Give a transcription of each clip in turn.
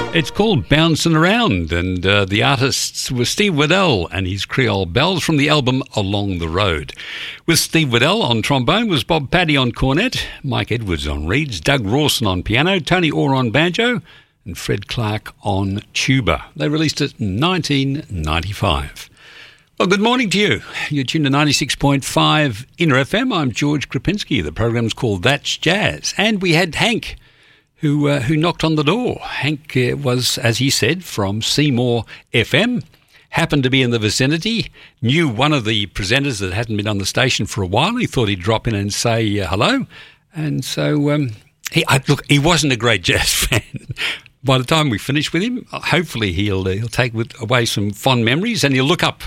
It's called Bouncing Around, and the artists were Steve Waddell and his Creole Bells from the album Along the Road. With Steve Waddell on trombone was Bob Paddy on cornet, Mike Edwards on reeds, Doug Rawson on piano, Tony Orr on banjo, and Fred Clark on tuba. They released it in 1995. Well, good morning to you. You're tuned to 96.5 Inner FM. I'm George Krapinski. The program's called That's Jazz. And we had Hank, who knocked on the door. Hank was, as he said, from Seymour FM, happened to be in the vicinity, knew one of the presenters that hadn't been on the station for a while. He thought he'd drop in and say hello. And so, he wasn't a great jazz fan. By the time we finish with him, hopefully he'll take away some fond memories and he'll look up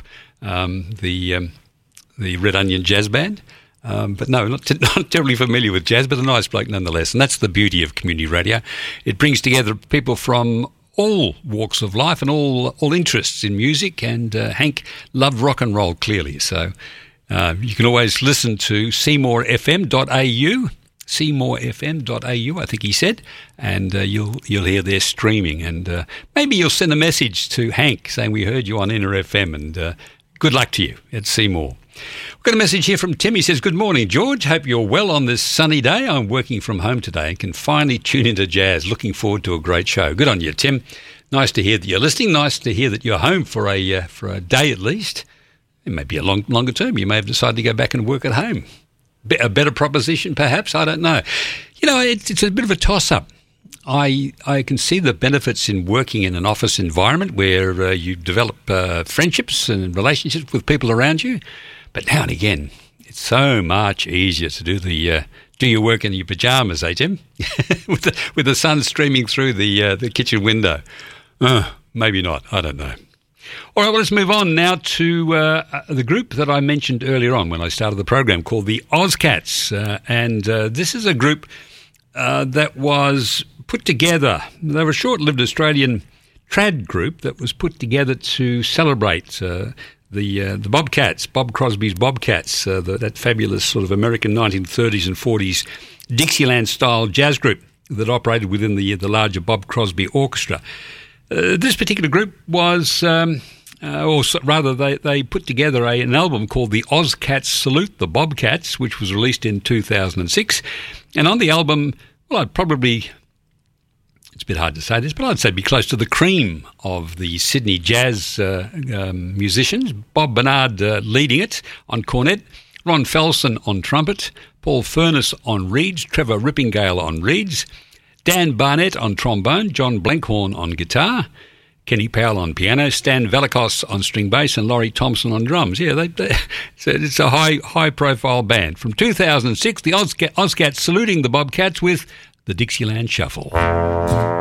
the Red Onion Jazz Band. But no, not terribly familiar with jazz, but a nice bloke nonetheless. And that's the beauty of community radio. It brings together people from all walks of life and all interests in music. And Hank loved rock and roll, clearly. So you can always listen to seymourfm.au, seymourfm.au, I think he said, and you'll hear their streaming. And maybe you'll send a message to Hank saying we heard you on Inner FM, and good luck to you at Seymour. We've got a message here from Tim. He says, good morning, George. Hope you're well on this sunny day. I'm working from home today and can finally tune into jazz. Looking forward to a great show. Good on you, Tim. Nice to hear that you're listening. Nice to hear that you're home for a day at least. It may be a longer term. You may have decided to go back and work at home. A better proposition, perhaps. I don't know. You know, it's a bit of a toss-up. I can see the benefits in working in an office environment where you develop friendships and relationships with people around you. But now and again, it's so much easier to do your work in your pajamas, eh, Tim? with the sun streaming through the kitchen window. Maybe not. I don't know. All right, well, let's move on now to the group that I mentioned earlier on when I started the program, called the Ozcats. And this is a group that was put together. They were a short-lived Australian trad group that was put together to celebrate the Bobcats, Bob Crosby's Bobcats, that fabulous sort of American 1930s and 40s Dixieland-style jazz group that operated within the larger Bob Crosby Orchestra. This particular group was, they put together an album called the Ozcats Salute the Bobcats, which was released in 2006. And on the album, well, it's a bit hard to say this, but I'd say it'd be close to the cream of the Sydney jazz musicians. Bob Bernard leading it on cornet, Ron Felson on trumpet, Paul Furness on reeds, Trevor Rippingale on reeds, Dan Barnett on trombone, John Blenkhorn on guitar, Kenny Powell on piano, Stan Velikos on string bass, and Laurie Thompson on drums. Yeah, it's a high-profile band. From 2006, the Ozcats saluting the Bobcats with the Dixieland Shuffle.